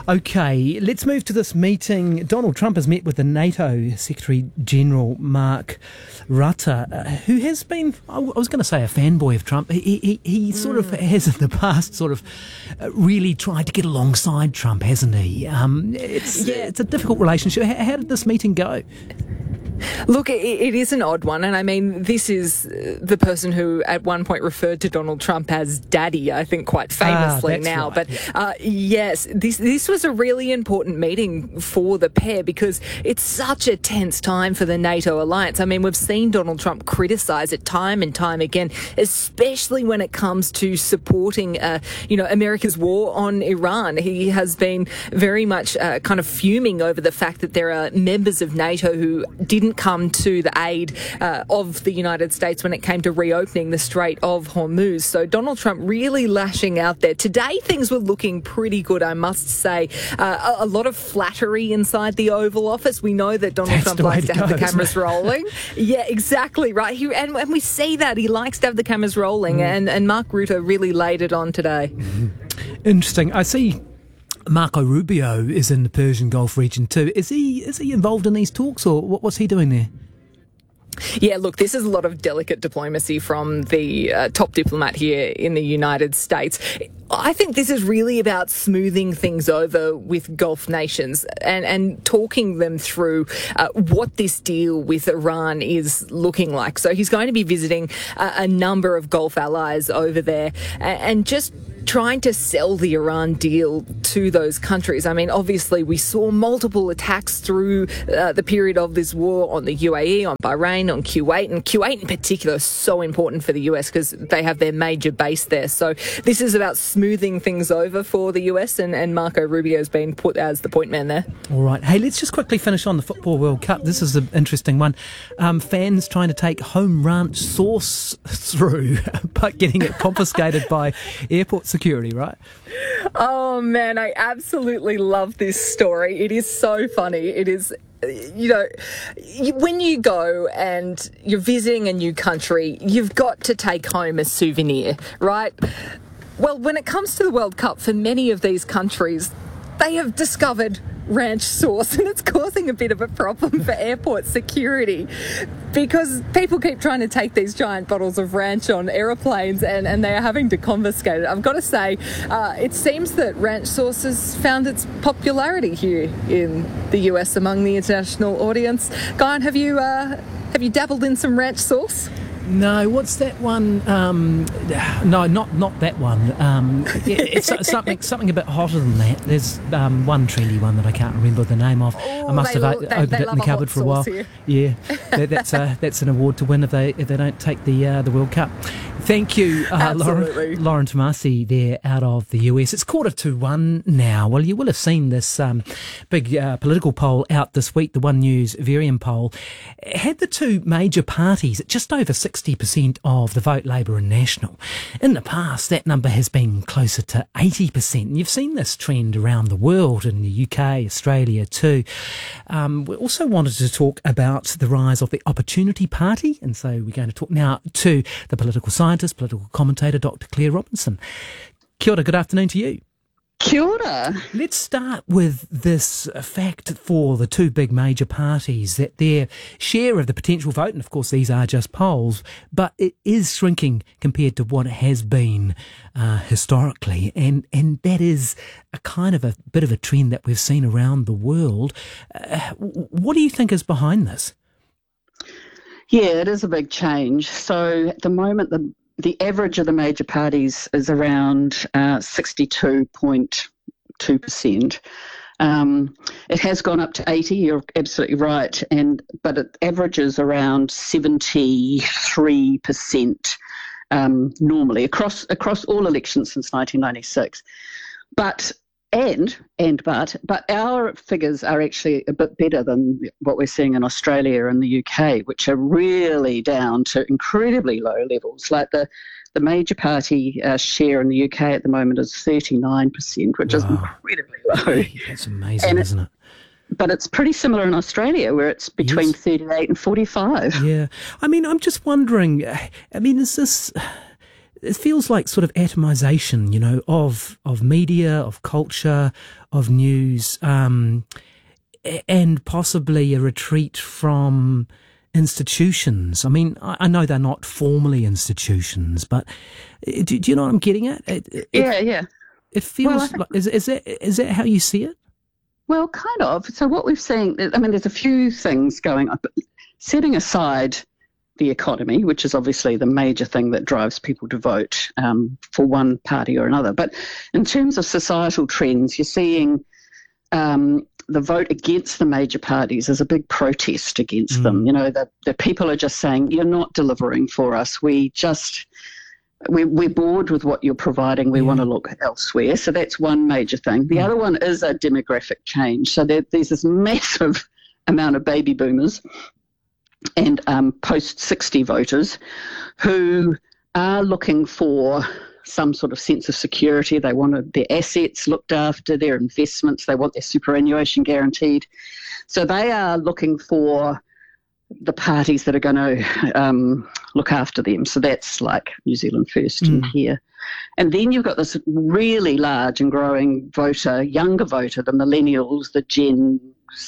OK, let's move to this meeting. Donald Trump has met with the NATO Secretary-General Mark Rutte, uh, who has been, I was going to say a fanboy of Trump. He, he, he sort mm. of has in the past sort of really tried to get alongside Trump, hasn't he? Um, it's, yeah. it's a difficult relationship. How, how did this meeting go? Look, it, it is an odd one. And I mean, this is the person who at one point referred to Donald Trump as daddy, I think quite famously ah, now. Right. But yeah. uh, yes, this this was a really important meeting for the pair because it's such a tense time for the NATO alliance. I mean, we've seen Donald Trump criticise it time and time again, especially when it comes to supporting, uh, you know, America's war on Iran. He has been very much uh, kind of fuming over the fact that there are members of NATO who didn't come to the aid uh, of the United States when it came to reopening the Strait of Hormuz. So Donald Trump really lashing out there. Today, things were looking pretty good, I must say. Uh, a, a lot of flattery inside the Oval Office. We know that Donald That's Trump the way likes to to have go, the cameras isn't it? rolling. Yeah, exactly right. He, and, and we see that. He likes to have the cameras rolling. Mm. And, and Mark Rutte really laid it on today. Mm-hmm. Interesting. I see Marco Rubio is in the Persian Gulf region too. Is he is he involved in these talks, or what, what's he doing there? Yeah, look, this is a lot of delicate diplomacy from the uh, top diplomat here in the United States. I think this is really about smoothing things over with Gulf nations and, and talking them through uh, what this deal with Iran is looking like. So he's going to be visiting a, a number of Gulf allies over there and, and just trying to sell the Iran deal to those countries. I mean, obviously, we saw multiple attacks through uh, the period of this war on the U A E, on Bahrain, on Kuwait, and Kuwait in particular is so important for the U S because they have their major base there. So this is about smoothing things over for the U S, and, and Marco Rubio has been put as the point man there. All right. Hey, let's just quickly finish on the Football World Cup. This is an interesting one. Um, fans trying to take home ranch sauce through, but getting it confiscated by airport security, right? Oh, man, I absolutely love this story. It is so funny. It is... You know, when you go and you're visiting a new country, you've got to take home a souvenir, right? Well, when it comes to the World Cup, for many of these countries, they have discovered ranch sauce, and it's causing a bit of a problem for airport security because people keep trying to take these giant bottles of ranch on aeroplanes and, and they are having to confiscate it. I've got to say, uh, it seems that ranch sauce has found its popularity here in the U S among the international audience. Guyan, have you uh, have you dabbled in some ranch sauce? No, what's that one? Um, no, not not that one. Um, yeah, it's something something a bit hotter than that. There's um, one trendy one that I can't remember the name of. Oh, I must have lo- opened they, they it in the cupboard for a while. Here. Yeah, that, that's uh, that's an award to win if they if they don't take the uh, the World Cup. Thank you, uh, Lauren, Lauren Tomasi there out of the U S. It's quarter to one now. Well, you will have seen this um, big uh, political poll out this week, the One News Varian poll. Had the two major parties at just over sixty percent of the vote, Labour and National. In the past, that number has been closer to eighty percent. And you've seen this trend around the world, in the U K, Australia too. Um, we also wanted to talk about the rise of the Opportunity Party. And so we're going to talk now to the political scientist, political commentator, Doctor Claire Robinson. Kia ora, good afternoon to you. Kia ora. Let's start with this fact for the two big major parties that their share of the potential vote, and of course these are just polls, but it is shrinking compared to what it has been uh, historically, and, and that is a kind of a bit of a trend that we've seen around the world. Uh, what do you think is behind this? Yeah, it is a big change. So at the moment, the The average of the major parties is around uh, sixty-two point two percent. Um, it has gone up to eighty, you're absolutely right, and but it averages around seventy-three percent um, normally across across all elections since nineteen ninety-six. But And, and, but, but our figures are actually a bit better than what we're seeing in Australia and the U K, which are really down to incredibly low levels. Like the, the major party uh, share in the U K at the moment is thirty-nine percent, which wow. is incredibly low. That's amazing, and isn't it? But it's pretty similar in Australia, where it's between yes. thirty-eight and forty-five. Yeah. I mean, I'm just wondering, I mean, is this... It feels like sort of atomization, you know, of of media, of culture, of news, um, and possibly a retreat from institutions. I mean, I, I know they're not formally institutions, but do, do you know what I'm getting at? It, it, yeah, yeah. It feels well, think, like, is, is, that, is that how you see it? Well, kind of. So what we've seen, I mean, there's a few things going on. setting aside the economy, which is obviously the major thing that drives people to vote um, for one party or another. But in terms of societal trends, you're seeing um, the vote against the major parties as a big protest against mm. them. You know, the, the people are just saying, you're not delivering for us. We just... We, we're bored with what you're providing. We yeah. want to look elsewhere. So that's one major thing. The mm. other one is a demographic change. So there, there's this massive amount of baby boomers and um, post sixty voters who are looking for some sort of sense of security. They want their assets looked after, their investments. They want their superannuation guaranteed. So they are looking for the parties that are going to um, look after them. So that's like New Zealand First mm. in here. And then you've got this really large and growing voter, younger voter, the millennials, the Gen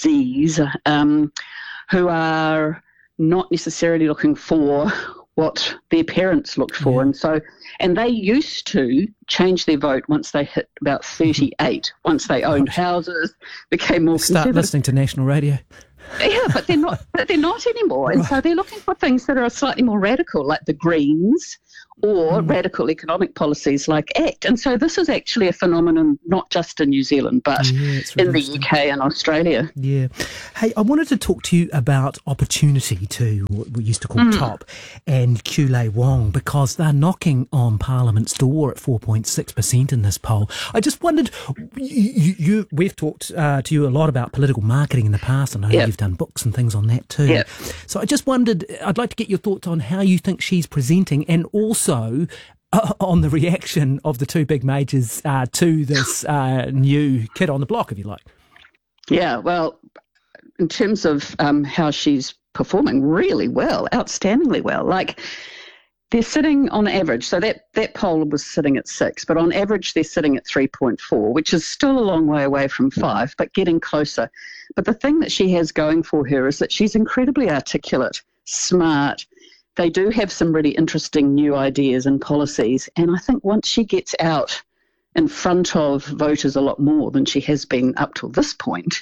Zs, um, who are not necessarily looking for what their parents looked for. Yeah. And so, and they used to change their vote once they hit about thirty-eight, once they owned houses, became more Start conservative. listening to national radio. Yeah, but they're not. But they're not anymore, and so they're looking for things that are slightly more radical, like the Greens, or mm. radical economic policies like ACT. And so this is actually a phenomenon not just in New Zealand, but yeah, in the U K and Australia. Yeah. Hey, I wanted to talk to you about Opportunity to what we used to call mm. TOP and Kulei Wong, because they're knocking on Parliament's door at four point six percent in this poll. I just wondered, you, you, we've talked uh, to you a lot about political marketing in the past, and I know yep. you've done books and things on that too. Yep. So I just wondered, I'd like to get your thoughts on how you think she's presenting, and also So, uh, on the reaction of the two big majors uh, to this uh, new kid on the block, if you like. Yeah, well, in terms of um, how she's performing, really well, outstandingly well. Like, they're sitting on average, so that, that poll was sitting at six, but on average they're sitting at three point four, which is still a long way away from five, but getting closer. But the thing that she has going for her is that she's incredibly articulate, smart. They do have some really interesting new ideas and policies. And I think once she gets out in front of voters a lot more than she has been up till this point,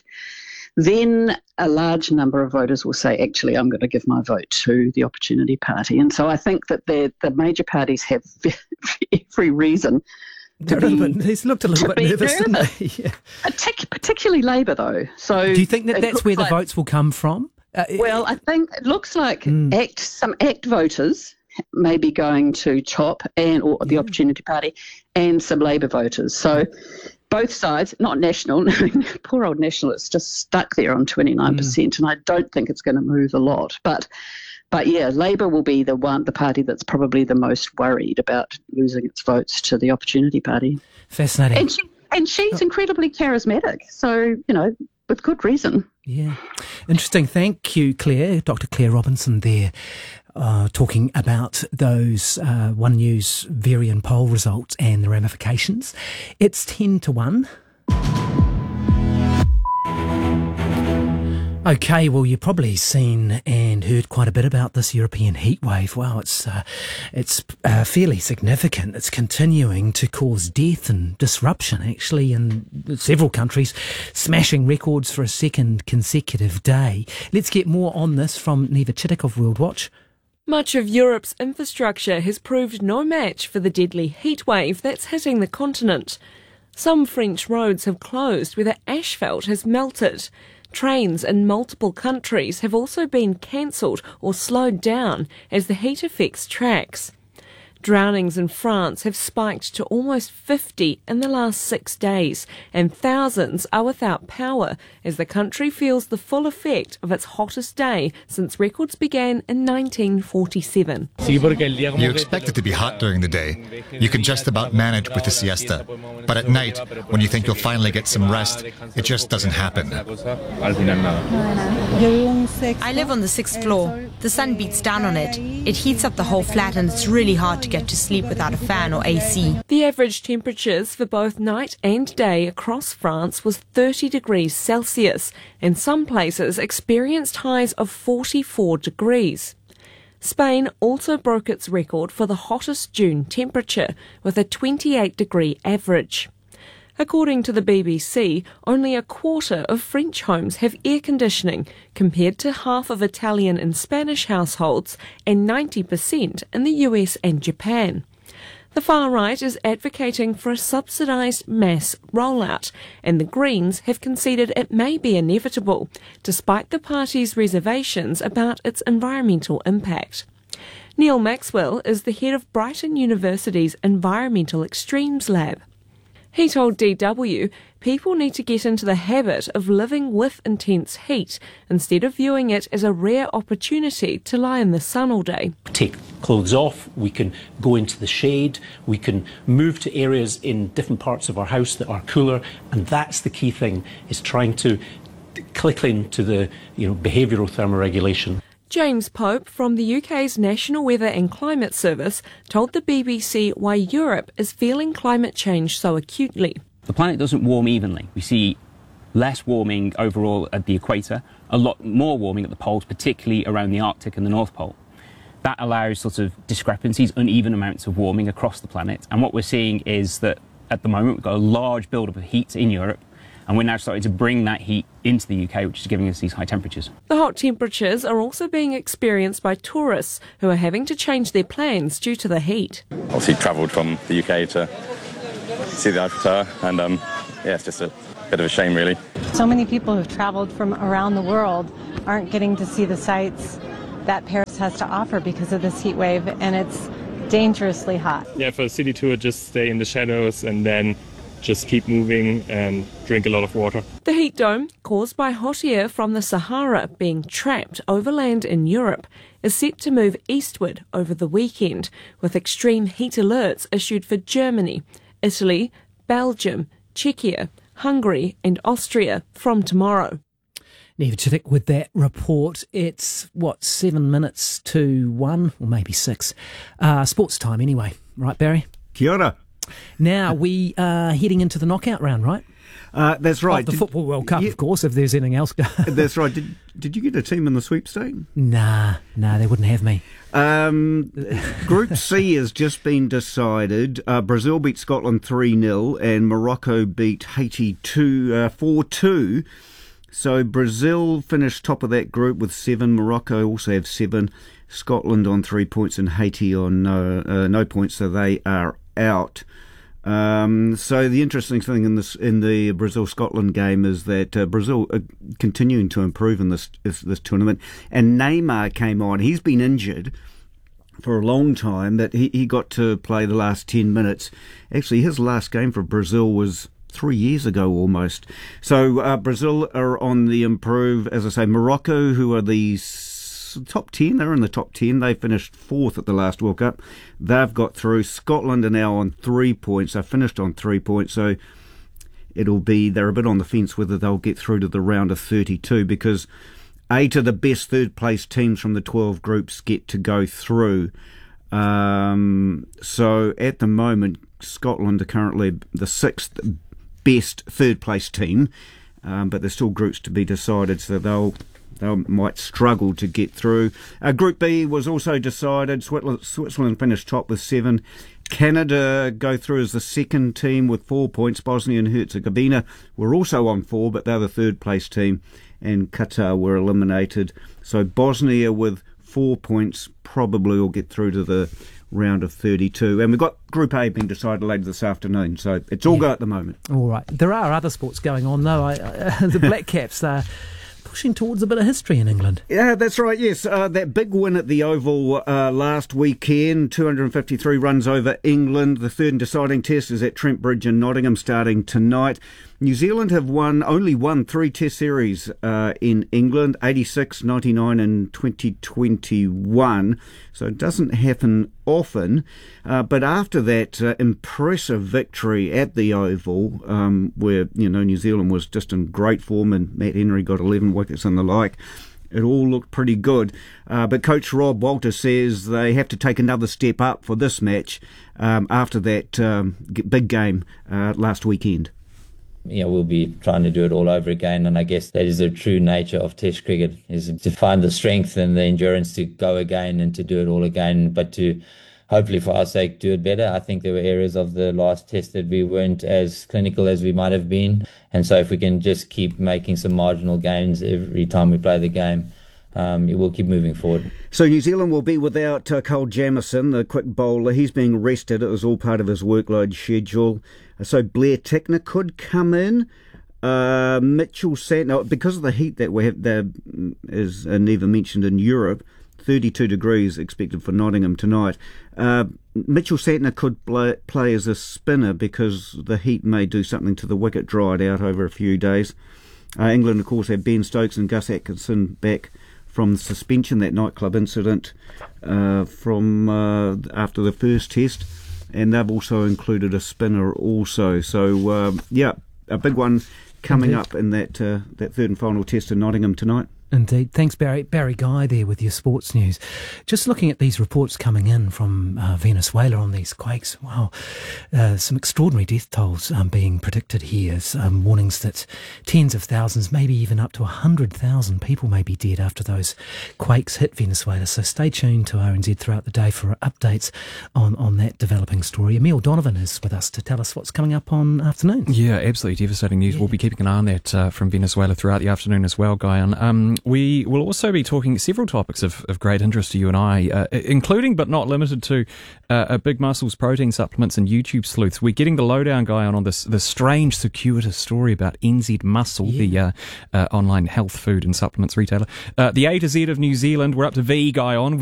then a large number of voters will say, actually, I'm going to give my vote to the Opportunity Party. And so I think that the major parties have every reason to be, bit, he's looked a little bit nervous, nervous. Didn't he? Yeah. Partic- particularly Labour, though. So do you think that that's where the like, votes will come from? Uh, well, I think it looks like mm. ACT, some ACT voters may be going to TOP and or the yeah. Opportunity Party, and some Labour voters. So both sides, not National, poor old National, it's just stuck there on twenty-nine percent, mm. and I don't think it's going to move a lot. But but yeah, Labour will be the one, the party that's probably the most worried about losing its votes to the Opportunity Party. Fascinating. And, she, and she's oh. incredibly charismatic, so, you know, with good reason. Yeah. Interesting. Thank you, Claire. Doctor Claire Robinson there, uh, talking about those uh, One News Varian poll results and the ramifications. It's ten to one. Okay, well, you've probably seen and heard quite a bit about this European heat wave. Wow, it's uh, it's uh, fairly significant. It's continuing to cause death and disruption, actually, in several countries, smashing records for a second consecutive day. Let's get more on this from Neva Chittick of World Watch. Much of Europe's infrastructure has proved no match for the deadly heat wave that's hitting the continent. Some French roads have closed where the asphalt has melted. Trains in multiple countries have also been cancelled or slowed down as the heat affects tracks. Drownings in France have spiked to almost fifty in the last six days, and thousands are without power as the country feels the full effect of its hottest day since records began in nineteen forty-seven. You expect it to be hot during the day. You can just about manage with the siesta. But at night, when you think you'll finally get some rest, it just doesn't happen. I live on the sixth floor. The sun beats down on it. It heats up the whole flat, and it's really hard to get to sleep without a fan or A C. The average temperatures for both night and day across France was thirty degrees Celsius, and some places experienced highs of forty-four degrees. Spain also broke its record for the hottest June temperature with a twenty-eight degree average. According to the B B C, only a quarter of French homes have air conditioning, compared to half of Italian and Spanish households and ninety percent in the U S and Japan. The far right is advocating for a subsidised mass rollout, and the Greens have conceded it may be inevitable, despite the party's reservations about its environmental impact. Neil Maxwell is the head of Brighton University's Environmental Extremes Lab. He told D W people need to get into the habit of living with intense heat instead of viewing it as a rare opportunity to lie in the sun all day. Take clothes off, we can go into the shade, we can move to areas in different parts of our house that are cooler, and that's the key thing, is trying to click into the you know behavioural thermoregulation. James Pope from the U K's National Weather and Climate Service told the B B C why Europe is feeling climate change so acutely. The planet doesn't warm evenly. We see less warming overall at the equator, a lot more warming at the poles, particularly around the Arctic and the North Pole. That allows sort of discrepancies, uneven amounts of warming across the planet. And what we're seeing is that at the moment we've got a large buildup of heat in Europe, and we're now starting to bring that heat into the U K, which is giving us these high temperatures. The hot temperatures are also being experienced by tourists who are having to change their plans due to the heat. Obviously travelled from the U K to see the Eiffel Tower, and um, yeah, it's just a bit of a shame, really. So many people who've travelled from around the world aren't getting to see the sights that Paris has to offer because of this heat wave, and it's dangerously hot. Yeah, for a city tour, just stay in the shadows and then just keep moving and drink a lot of water. The heat dome, caused by hot air from the Sahara being trapped overland in Europe, is set to move eastward over the weekend, with extreme heat alerts issued for Germany, Italy, Belgium, Czechia, Hungary and Austria from tomorrow. Neva Chittick with that report. It's, what, seven minutes to one, or maybe six. Uh, sports time anyway. Right, Barry? Kia ora. Now, we are heading into the knockout round, right? Uh, that's right. Of the did, Football World Cup, yeah, of course, if there's anything else. That's right. Did, did you get a team in the sweepstake? Nah, nah, they wouldn't have me. Um, Group C has just been decided. Uh, Brazil beat Scotland three nil and Morocco beat Haiti four two. So Brazil finished top of that group with seven. Morocco also have seven. Scotland on three points and Haiti on no, uh, no points, so they are out. Um, so the interesting thing in this in the Brazil-Scotland game is that uh, Brazil are continuing to improve in this, this this tournament, and Neymar came on. He's been injured for a long time, but he, he got to play the last ten minutes. Actually, his last game for Brazil was three years ago almost. So uh, Brazil are on the improve. As I say, Morocco, who are the top ten, they're in the top ten. They finished fourth at the last World Cup. They've got through. Scotland are now on three points. They finished on three points, so it'll be, they're a bit on the fence whether they'll get through to the round of thirty-two, because eight of the best third place teams from the twelve groups get to go through. Um, so at the moment, Scotland are currently the sixth best third place team, um, but there's still groups to be decided, so they'll They might struggle to get through. Uh, Group B was also decided. Switzerland, Switzerland finished top with seven. Canada go through as the second team with four points. Bosnia and Herzegovina were also on four, but they're the third place team. And Qatar were eliminated. So Bosnia with four points probably will get through to the round of thirty-two. And we've got Group A being decided later this afternoon. So it's all yeah. go at the moment. All right. There are other sports going on, though. I, uh, the Black Caps are pushing towards a bit of history in England. Yeah, that's right, yes. Uh, that big win at the Oval uh, last weekend, two hundred fifty-three runs over England. The third and deciding test is at Trent Bridge in Nottingham starting tonight. New Zealand have won only won three test series uh, in England, eighty-six, ninety-nine and twenty twenty-one. So it doesn't happen often. Uh, but after that uh, impressive victory at the Oval, um, where, you know, New Zealand was just in great form and Matt Henry got eleven wickets and the like, it all looked pretty good. Uh, but Coach Rob Walter says they have to take another step up for this match um, after that um, big game uh, last weekend. You know, we'll be trying to do it all over again, and I guess that is the true nature of Test cricket, is to find the strength and the endurance to go again and to do it all again, but to hopefully for our sake, do it better. I think there were areas of the last test that we weren't as clinical as we might have been. And so if we can just keep making some marginal gains every time we play the game, um, it will keep moving forward. So New Zealand will be without uh, Cole Jamieson, the quick bowler. He's being rested. It was all part of his workload schedule. So Blair Tickner could come in. Uh, Mitchell Santner, because of the heat that we have, that is uh, never mentioned in Europe, thirty-two degrees expected for Nottingham tonight. Uh, Mitchell Santner could play, play as a spinner because the heat may do something to the wicket, dry it out over a few days. Uh, England, of course, have Ben Stokes and Gus Atkinson back from the suspension, that nightclub incident uh, from uh, after the first test, and they've also included a spinner also. So, uh, yeah, a big one coming Indeed. up in that uh, that third and final test in Nottingham tonight. Indeed. Thanks, Barry. Barry Guy there with your sports news. Just looking at these reports coming in from uh, Venezuela on these quakes. Wow. Uh, some extraordinary death tolls um, being predicted here. Um, warnings that tens of thousands, maybe even up to one hundred thousand people may be dead after those quakes hit Venezuela. So stay tuned to R N Z throughout the day for updates on, on that developing story. Emil Donovan is with us to tell us what's coming up on afternoon. Yeah, absolutely devastating news. Yeah. We'll be keeping an eye on that uh, from Venezuela throughout the afternoon as well, Guyon. Um, We will also be talking several topics of, of great interest to you and I, uh, including but not limited to uh, a Big Muscles protein supplements and YouTube sleuths. We're getting the lowdown, guy, on, on this, this strange, circuitous story about N Z Muscle, yeah. the uh, uh, online health food and supplements retailer. Uh, the A to Z of New Zealand. We're up to V, guy, on.